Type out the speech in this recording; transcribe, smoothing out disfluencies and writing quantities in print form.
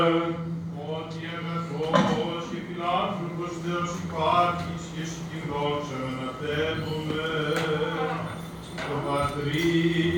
Ότι εμεθός και φιλάνθρωπος Θεός υπάρχεις και σου την δόξα να ανατεύουμε, το Πατρί